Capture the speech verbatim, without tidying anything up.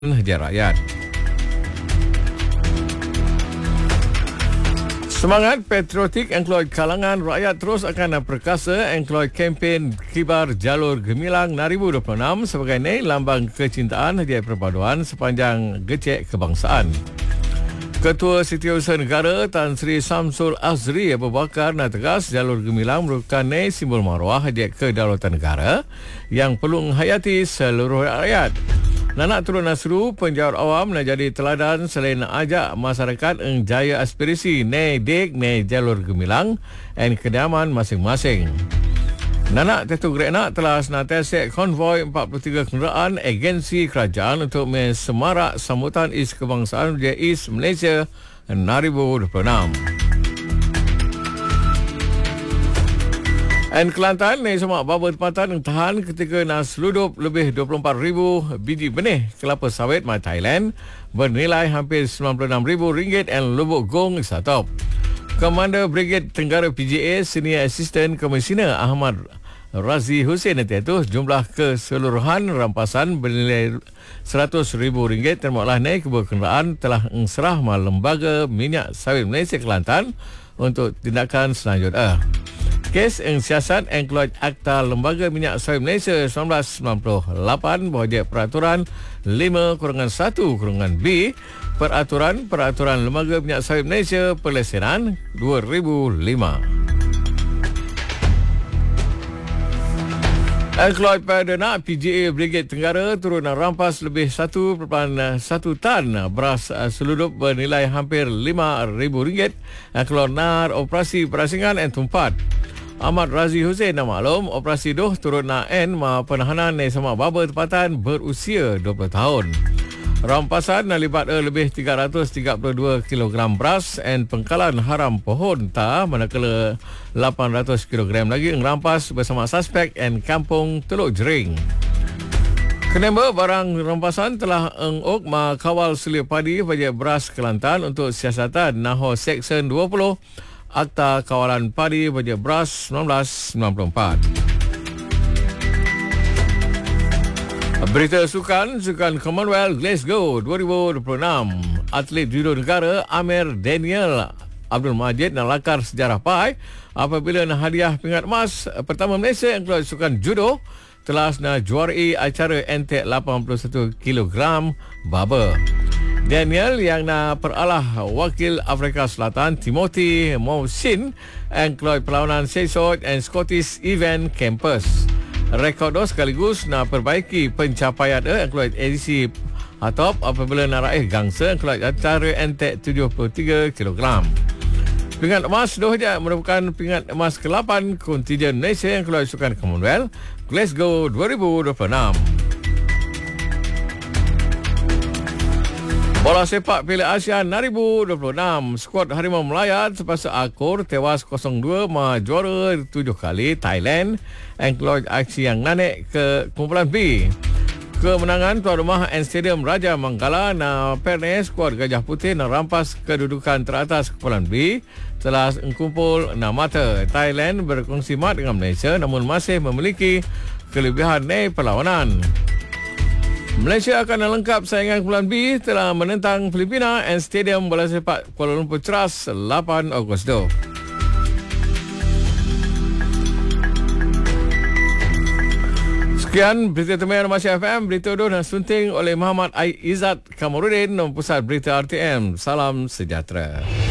Hajar rakyat. Semangat patriotik engkloid kalangan rakyat terus akan perkasa engkloid kempen Kibar Jalur Gemilang dua ribu dua puluh enam sebagai ni lambang kecintaan hadiah perpaduan sepanjang gecek kebangsaan. Ketua Setiausaha Negara Tan Sri Samsul Azri Abu Bakar nak tegas Jalur Gemilang merupakan ni simbol maruah hadiah kedaulatan negara yang perlu menghayati seluruh rakyat. Nanak turun nasru penjawat awam nak jadi teladan selain nak ajak masyarakat menjaya aspirasi ne dek ne Jalur Gemilang dan kediaman masing-masing. Nanak Tetu Gereknak telah senantiasa konvoi empat puluh tiga kenderaan agensi kerajaan untuk mensemarak sambutan Is Kebangsaan Is Malaysia dua ribu dua puluh enam. Dan Kelantan ni semak baba tempatan yang tahan ketika nak seludup lebih dua puluh empat ribu biji benih kelapa sawit My Thailand bernilai hampir sembilan puluh enam ribu ringgit dan lubuk gong satop. Komander Brigade Tenggara P J A Senior Assistant Commissioner Ahmad Razi Hussein itu jumlah keseluruhan rampasan bernilai seratus ribu ringgit termaklah naik kebuah kenderaan telah serah Lembaga Minyak Sawit Malaysia Kelantan untuk tindakan selanjutnya. Kes yang siasat engkloid Akta Lembaga Minyak Sawit Malaysia seribu sembilan ratus sembilan puluh lapan bahawa peraturan lima satu B Peraturan Peraturan Lembaga Minyak Sawit Malaysia Perlesenan dua ribu lima. Engkloid Perdana P J A Brigade Tenggara turun rampas lebih satu perpuluhan satu tan beras seludup bernilai hampir lima ribu ringgit keluar operasi perasingan dan tumpat. Ahmad Razi Hussein nak maklum operasi doh turut nak end ma penahanan ni sama baba tempatan berusia dua puluh tahun. Rampasan nak libat lebih tiga ratus tiga puluh dua kilogram beras dan pengkalan haram pohon ta manakala lapan ratus kilogram lagi ngerampas bersama suspek dan kampung Teluk Jering. Kenapa barang rampasan telah engok ma kawal selia padi bagi beras Kelantan untuk siasatan Naho Seksyen dua puluh Akta Kawalan Padi Baja Beras seribu sembilan ratus sembilan puluh empat. Berita sukan, Sukan Commonwealth Glasgow dua ribu dua puluh enam. Atlet judo negara Amir Daniel Abdul Majid nak lakar sejarah pai apabila nak hadiah pingat emas pertama Malaysia yang keluar sukan judo telah nak juarai acara entek lapan puluh satu kilogram baba. Daniel yang nak peralah wakil Afrika Selatan Timothy Mousin and keluar perlawanan Seasort and Scottish Event Campus. Rekod sekaligus nak perbaiki pencapaian yang keluar edisi atop apabila nak raih gangsa yang keluar acara entek tujuh puluh tiga kilogram. Pingat emas doh je merupakan pingat emas ke lapan kontijen Malaysia yang keluar sukan Commonwealth Glasgow dua ribu dua puluh enam. Bola sepak Piala Asia dua ribu dua puluh enam. Skuad Harimau Melayat sepasa akur tewas kosong dua ma juara tujuh kali Thailand yang keluar aksi yang naik ke kumpulan B. Kemenangan tuan rumah and Stadium Raja Manggala na Pernes skuad Gajah Putih na rampas kedudukan teratas kumpulan B telah kumpul enam mata. Thailand berkongsi mat dengan Malaysia namun masih memiliki kelebihan di perlawanan. Malaysia akan lengkap saingan kumpulan B telah menentang Filipina and Stadium Bola Sepak Kuala Lumpur Ceras lapan Ogos tu. Sekian berita temuan Masya F M, berita doh dan sunting oleh Muhammad Izzat Kamarudin, Pusat Berita R T M. Salam sejahtera.